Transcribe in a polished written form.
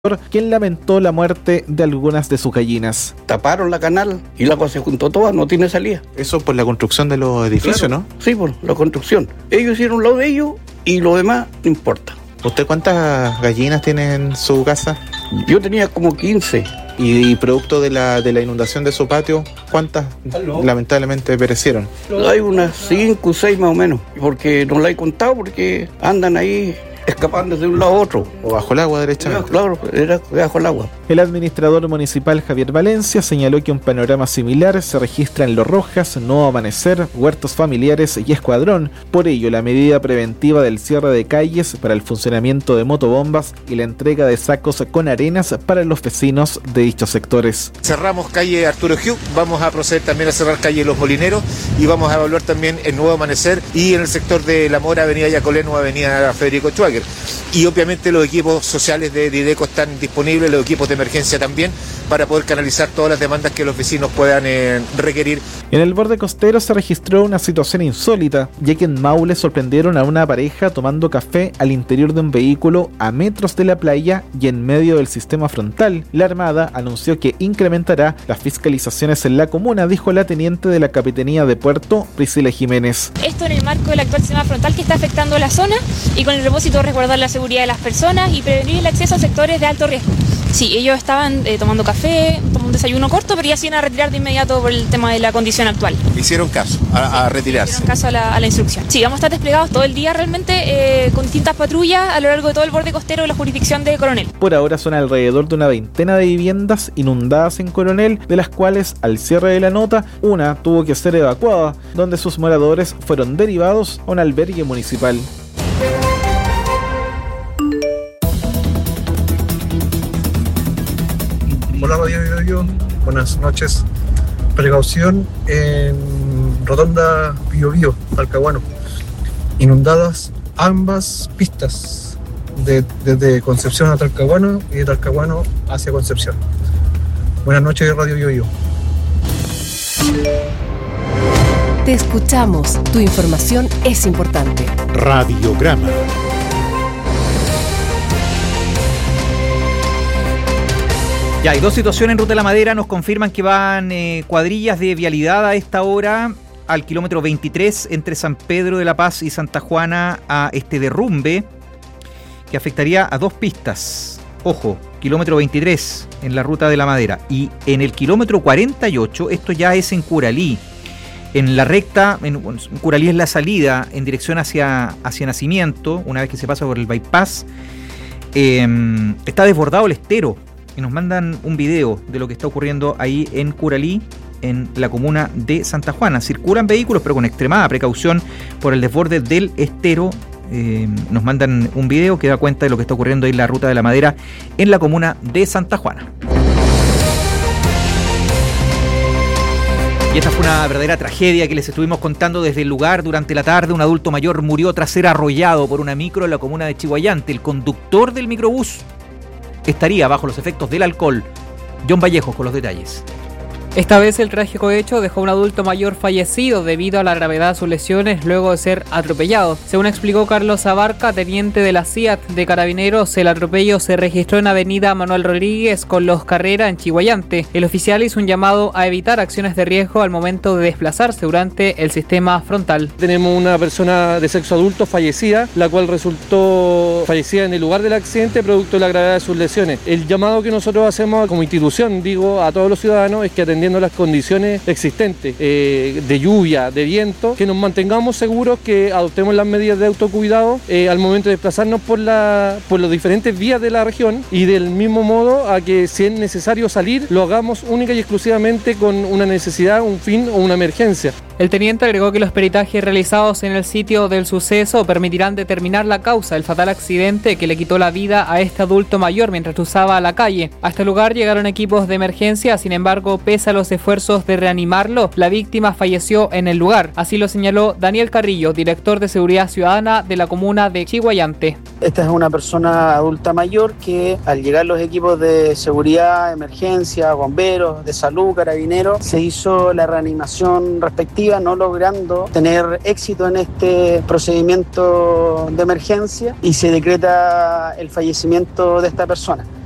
quien lamentó la muerte de algunas de sus gallinas. Taparon la canal y el agua se juntó toda, no tiene salida. Eso por la construcción de los edificios, claro, ¿no? Sí, por la construcción. Ellos hicieron lo de ellos y lo demás no importa. ¿Usted cuántas gallinas tiene en su casa? Yo tenía como 15. ¿Y producto de la inundación de su patio, cuántas lamentablemente perecieron? Hay unas 5 o 6 más o menos, porque no la he contado porque andan ahí escapando de un lado a otro. O bajo el agua, derechamente. Claro, era bajo el agua. El administrador municipal Javier Valencia señaló que un panorama similar se registra en Los Rojas, Nuevo Amanecer, Huertos Familiares y Escuadrón. Por ello, la medida preventiva del cierre de calles para el funcionamiento de motobombas y la entrega de sacos con arenas para los vecinos de dichos sectores. Cerramos calle Arturo Hugh, vamos a proceder también a cerrar calle Los Molineros y vamos a evaluar también el Nuevo Amanecer y en el sector de La Mora, avenida Yacoleno, avenida Federico Schwager. Y obviamente los equipos sociales de Dideco están disponibles, los equipos de emergencia también, para poder canalizar todas las demandas que los vecinos puedan requerir. En el borde costero se registró una situación insólita, ya que en Maule sorprendieron a una pareja tomando café al interior de un vehículo a metros de la playa y en medio del sistema frontal. La Armada anunció que incrementará las fiscalizaciones en la comuna, dijo la teniente de la Capitanía de Puerto, Priscila Jiménez. Esto en el marco del actual sistema frontal que está afectando la zona y con el propósito de resguardar la seguridad de las personas y prevenir el acceso a sectores de alto riesgo. Sí, ellos estaban tomando café, tomando un desayuno corto, pero ya se iban a retirar de inmediato por el tema de la condición actual. Hicieron caso a retirarse. Hicieron caso a la instrucción. Sí, vamos a estar desplegados todo el día realmente con distintas patrullas a lo largo de todo el borde costero de la jurisdicción de Coronel. Por ahora son alrededor de una veintena de viviendas inundadas en Coronel, de las cuales al cierre de la nota, una tuvo que ser evacuada, donde sus moradores fueron derivados a un albergue municipal. Hola Radio, buenas noches. Precaución en Rotonda Biobío, Talcahuano. Inundadas ambas pistas, desde Concepción a Talcahuano y de Talcahuano hacia Concepción. Buenas noches Radio Biobío. Te escuchamos, tu información es importante. Radiograma. Ya, hay dos situaciones en Ruta de la Madera, nos confirman que van cuadrillas de vialidad a esta hora al kilómetro 23 entre San Pedro de la Paz y Santa Juana a este derrumbe que afectaría a dos pistas. Ojo, kilómetro 23 en la Ruta de la Madera y en el kilómetro 48, esto ya es en Curalí. En la recta, en Curalí es la salida en dirección hacia Nacimiento, una vez que se pasa por el bypass, está desbordado el estero. Y nos mandan un video de lo que está ocurriendo ahí en Curalí, en la comuna de Santa Juana. Circulan vehículos, pero con extremada precaución por el desborde del estero. Nos mandan un video que da cuenta de lo que está ocurriendo ahí en la Ruta de la Madera, en la comuna de Santa Juana. Y esta fue una verdadera tragedia que les estuvimos contando desde el lugar durante la tarde. Un adulto mayor murió tras ser arrollado por una micro en la comuna de Chihuayante. El conductor del microbús estaría bajo los efectos del alcohol. John Vallejos con los detalles. Esta vez el trágico hecho dejó a un adulto mayor fallecido debido a la gravedad de sus lesiones luego de ser atropellado. Según explicó Carlos Abarca, teniente de la CIAT de Carabineros, el atropello se registró en avenida Manuel Rodríguez con Los Carrera en Chihuayante. El oficial hizo un llamado a evitar acciones de riesgo al momento de desplazarse durante el sistema frontal. Tenemos una persona de sexo adulto fallecida, la cual resultó fallecida en el lugar del accidente producto de la gravedad de sus lesiones. El llamado que nosotros hacemos como institución, a todos los ciudadanos, es que atendiendo las condiciones existentes de lluvia, de viento, que nos mantengamos seguros, que adoptemos las medidas de autocuidado al momento de desplazarnos por las diferentes vías de la región y del mismo modo a que si es necesario salir, lo hagamos única y exclusivamente con una necesidad, un fin o una emergencia. El teniente agregó que los peritajes realizados en el sitio del suceso permitirán determinar la causa del fatal accidente que le quitó la vida a este adulto mayor mientras cruzaba la calle. A este lugar llegaron equipos de emergencia, sin embargo, pese a los esfuerzos de reanimarlo, la víctima falleció en el lugar. Así lo señaló Daniel Carrillo, director de Seguridad Ciudadana de la comuna de Chihuayante. Esta es una persona adulta mayor que al llegar los equipos de seguridad, emergencia, bomberos, de salud, carabineros, se hizo la reanimación respectiva, no logrando tener éxito en este procedimiento de emergencia y se decreta el fallecimiento de esta persona.